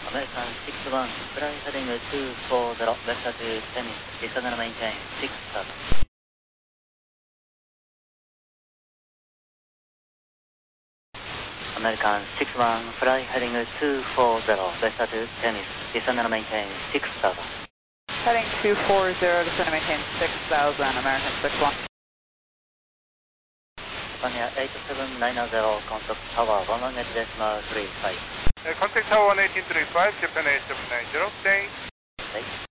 American 61, fly heading 240, vector to Tennis, descend and maintain 6,000. American 61, fly heading 240, vector to Tennis, descend and maintain 6,000. Heading 240, descend and maintain 6,000, American 61. Japan 8790, contact tower 18.35. Contact tower 1835, Japan 8790, stay. Stay.